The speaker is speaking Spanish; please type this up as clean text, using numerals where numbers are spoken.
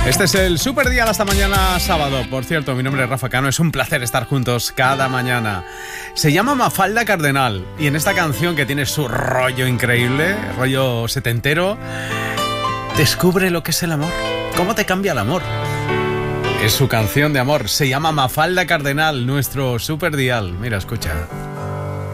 Este es el Super Dial hasta mañana sábado. Por cierto, mi nombre es Rafa Cano, es un placer estar juntos cada mañana. Se llama Mafalda Cardenal y en esta canción que tiene su rollo increíble, rollo setentero, descubre lo que es el amor. ¿Cómo te cambia el amor? Es su canción de amor, se llama Mafalda Cardenal, nuestro Super Dial. Mira, escucha.